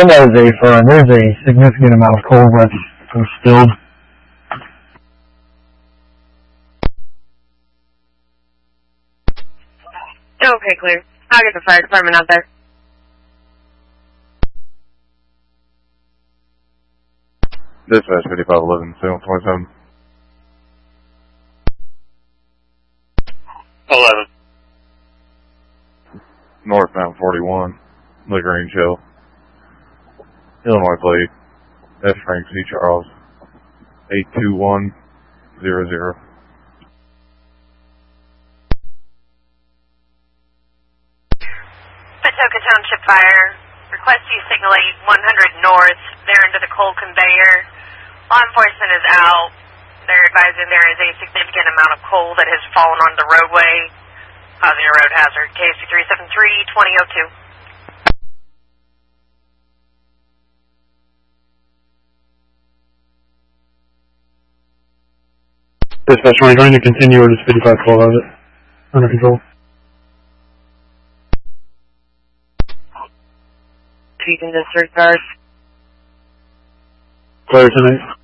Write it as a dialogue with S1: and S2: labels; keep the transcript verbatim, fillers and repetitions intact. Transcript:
S1: And that is a firm. There's a significant amount of coal that's spilled.
S2: Okay, clear. I'll get the fire department out there.
S3: Dispatch fifty-five eleven, seven twenty-seven.
S4: eleven.
S3: Northbound forty-one, Lagrange Hill. Illinois plate, F. Frank C. Charles, eight two one zero zero.
S5: Patoka Township Fire, request you signal eight one hundred north, there into the coal conveyor. Law enforcement is out. They're advising there is a significant amount of coal that has fallen on the roadway, causing a road hazard. K C three seven three, twenty oh two.
S6: Dispatch, are you going to continue or does fifty-five twelve have it under control?
S2: Chief and disregard.
S6: Clear tonight.